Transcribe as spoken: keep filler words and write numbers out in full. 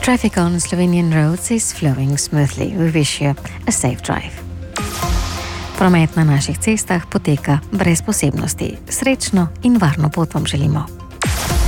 Traffic on Slovenian roads is flowing smoothly. We wish you a safe drive. Promet na naših cestah poteka brez posebnosti. Srečno in varno pot vam želimo.